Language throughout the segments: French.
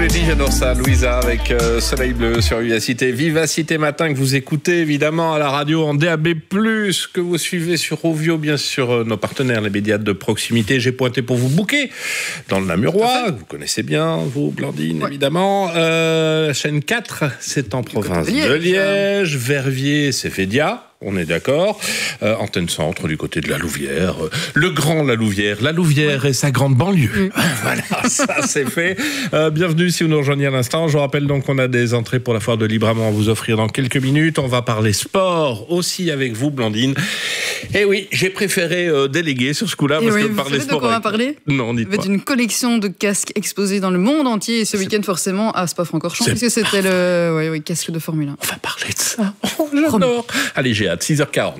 dis, j'adore ça. Louisa avec Soleil Bleu sur Vivacité. Vivacité Matin que vous écoutez évidemment à la radio en DAB+, que vous suivez sur Rovio, bien sûr, nos partenaires, les médias de proximité. J'ai pointé pour vous booker dans le Namurois, vous connaissez bien, vous, Blandine, évidemment. La chaîne 4, c'est en province de Liège. Verviers, c'est Fédia. On est d'accord. Antenne Centre du côté de la Louvière. Le grand la Louvière et sa grande banlieue. Voilà, ça c'est fait. Bienvenue si vous nous rejoignez à l'instant. Je vous rappelle donc qu'on a des entrées pour la foire de Libramont à vous offrir dans quelques minutes. On va parler sport aussi avec vous, Blandine. Et oui, j'ai préféré déléguer sur ce coup-là parce que parler sport. De quoi on va parler ? Non, dites pas. D'une collection de casques exposés dans le monde entier et ce week-end forcément à Spa-Francorchamps puisque c'était le casque de Formule 1. On va parler de ça. Oh, j'adore. Allez, j'ai hâte. 6h40.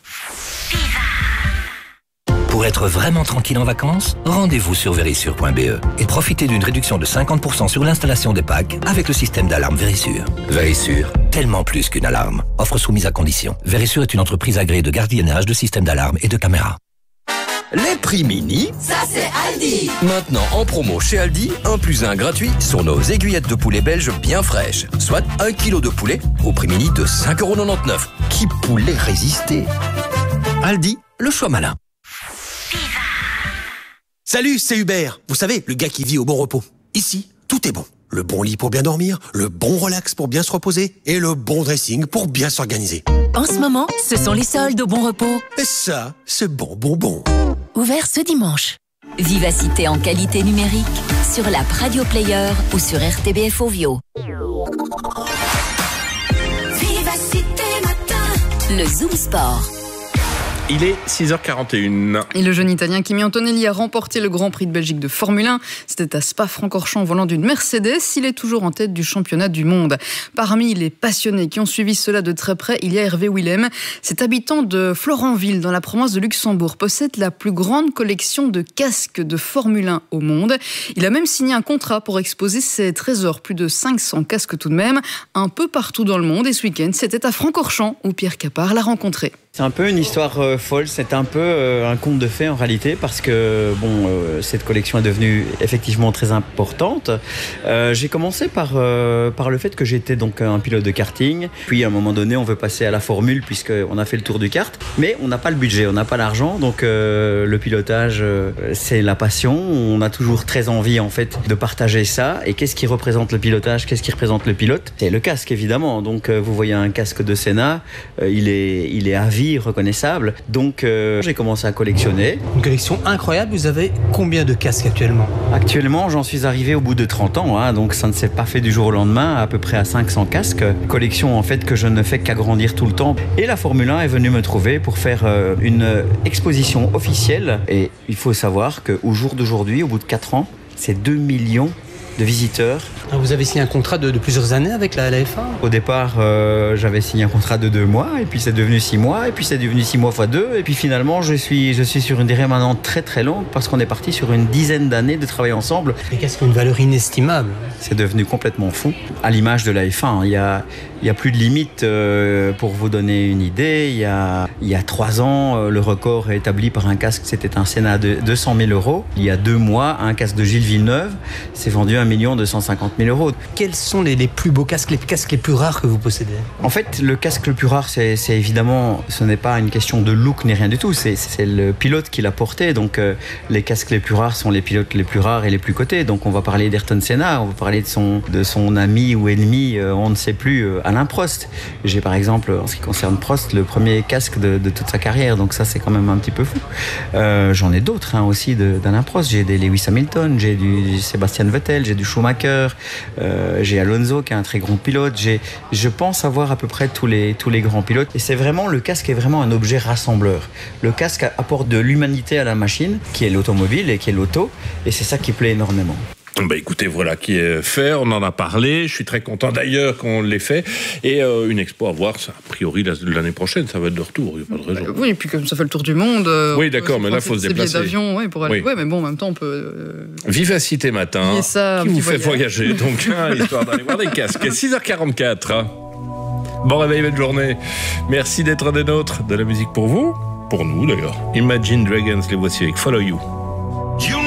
Pour être vraiment tranquille en vacances, rendez-vous sur Verisure.be et profitez d'une réduction de 50% sur l'installation des packs avec le système d'alarme Verisure. Verisure, tellement plus qu'une alarme. Offre soumise à condition. Verisure est une entreprise agréée de gardiennage de systèmes d'alarme et de caméras. Les prix mini, ça c'est Aldi. Maintenant en promo chez Aldi, 1 + 1 gratuit sur nos aiguillettes de poulet belge bien fraîches. Soit 1 kg de poulet au prix mini de 5,99 €. Qui pourrait résister ? Aldi, le choix malin. Salut, c'est Hubert. Vous savez, le gars qui vit au bon repos. Ici, tout est bon. Le bon lit pour bien dormir, le bon relax pour bien se reposer et le bon dressing pour bien s'organiser. En ce moment, ce sont les soldes au bon repos. Et ça, c'est bon. Ouvert ce dimanche. Vivacité en qualité numérique sur l'app Radio Player ou sur RTBF Ovio. Vivacité Matin. Le Zoom Sport. Il est 6h41. Et le jeune Italien Kimi Antonelli a remporté le Grand Prix de Belgique de Formule 1. C'était à Spa-Francorchamps au volant d'une Mercedes. Il est toujours en tête du championnat du monde. Parmi les passionnés qui ont suivi cela de très près, il y a Hervé Willem. Cet habitant de Florenville, dans la province de Luxembourg, possède la plus grande collection de casques de Formule 1 au monde. Il a même signé un contrat pour exposer ses trésors, plus de 500 casques tout de même, un peu partout dans le monde. Et ce week-end, c'était à Francorchamps où Pierre Capard l'a rencontré. C'est un peu une histoire folle, c'est un peu un conte de fées en réalité parce que cette collection est devenue effectivement très importante. J'ai commencé par le fait que j'étais donc un pilote de karting, puis à un moment donné on veut passer à la formule puisqu'on a fait le tour du kart, mais on n'a pas le budget, on n'a pas l'argent, donc le pilotage c'est la passion, on a toujours très envie en fait de partager ça. Et qu'est-ce qui représente le pilotage, qu'est-ce qui représente le pilote ? C'est le casque évidemment, donc vous voyez un casque de Senna, il est à vie reconnaissable. Donc j'ai commencé à collectionner. Une collection incroyable. Vous avez combien de casques actuellement ? Actuellement, j'en suis arrivé au bout de 30 ans, donc ça ne s'est pas fait du jour au lendemain, à peu près à 500 casques. Collection en fait que je ne fais qu'agrandir tout le temps. Et la Formule 1 est venue me trouver pour faire une exposition officielle. Et il faut savoir qu'au jour d'aujourd'hui, au bout de 4 ans, c'est 2 millions de visiteurs. Vous avez signé un contrat de plusieurs années avec la F1 ? Au départ, j'avais signé un contrat de 2 mois, et puis c'est devenu 6 mois, et puis c'est devenu 6 mois x 2, et puis finalement, je suis sur une durée maintenant très très longue, parce qu'on est parti sur une dizaine d'années de travail ensemble. Les casques ont une valeur inestimable. C'est devenu complètement fou. À l'image de la F1, il y a plus de limite. Pour vous donner une idée, il y a 3 ans, le record est établi par un casque, c'était un Senna de 200 000 €. Il y a 2 mois, un casque de Gilles Villeneuve s'est vendu 1 250 000 €. Quels sont les plus beaux casques, les casques les plus rares que vous possédez ? En fait, le casque le plus rare, c'est évidemment, ce n'est pas une question de look ni rien du tout, c'est le pilote qui l'a porté. Donc les casques les plus rares sont les pilotes les plus rares et les plus cotés. Donc on va parler d'Ayrton Senna, on va parler de son ami ou ennemi, on ne sait plus, Alain Prost. J'ai par exemple, en ce qui concerne Prost, le premier casque de toute sa carrière, donc ça c'est quand même un petit peu fou. J'en ai d'autres aussi d'Alain Prost, j'ai des Lewis Hamilton, j'ai du Sébastien Vettel, j'ai du Schumacher, j'ai Alonso qui est un très grand pilote, je pense avoir à peu près tous les grands pilotes. Et c'est vraiment, le casque est vraiment un objet rassembleur. Le casque apporte de l'humanité à la machine, qui est l'automobile et qui est l'auto, et c'est ça qui plaît énormément. Écoutez, voilà qui est fait, on en a parlé, je suis très content d'ailleurs qu'on l'ait fait, et une expo à voir, ça, a priori l'année prochaine, ça va être de retour, il n'y a pas de raison. Oui, et puis comme ça fait le tour du monde... oui, d'accord, mais là, il faut se déplacer. Billets d'avion, pour aller... Oui, mais bon, en même temps, on peut... Vivacité Matin, qui vous fait voyager, donc, histoire d'aller voir des casques. 6h44. Bon réveil, belle journée. Merci d'être des nôtres. De la musique pour vous, pour nous d'ailleurs. Imagine Dragons, les voici avec Follow You.